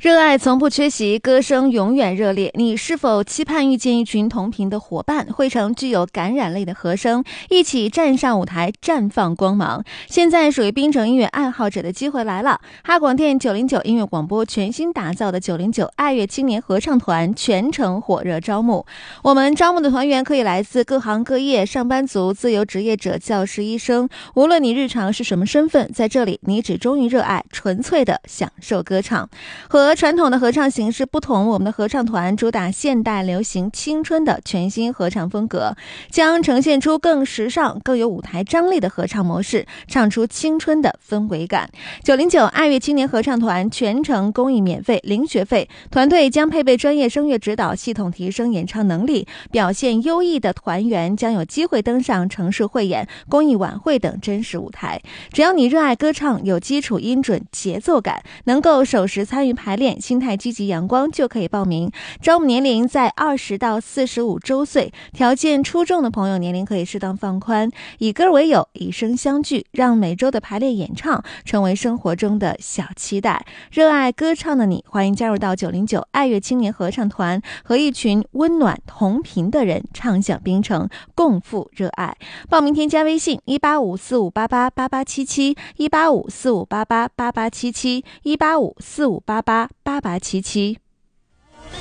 热爱从不缺席，歌声永远热烈。你是否期盼遇见一群同频的伙伴，汇成具有感染力的和声，一起站上舞台，绽放光芒？现在属于槟城音乐爱好者的机会来了！哈广电909音乐广播全新打造的909爱乐青年合唱团全程火热招募。我们招募的团员可以来自各行各业，上班族、自由职业者、教师、医生，无论你日常是什么身份，在这里你只忠于热爱，纯粹的享受歌唱。和传统的合唱形式不同，我们的合唱团主打现代流行青春的全新合唱风格，将呈现出更时尚、更有舞台张力的合唱模式，唱出青春的氛围感。909爱乐青年合唱团全程公益免费，零学费，团队将配备专业声乐指导系统，提升演唱能力，表现优异的团员将有机会登上城市汇演、公益晚会等真实舞台。只要你热爱歌唱，有基础音准、节奏感，能够守时参与排练，心态积极阳光，就可以报名。招募年龄在20到45周岁，条件出众的朋友年龄可以适当放宽。以歌为友，以声相聚，让每周的排练演唱成为生活中的小期待。热爱歌唱的你，欢迎加入到909爱乐青年合唱团，和一群温暖同频的人唱响槟城，共赴热爱。报名添加微信18545888877 18545888877 18545888877。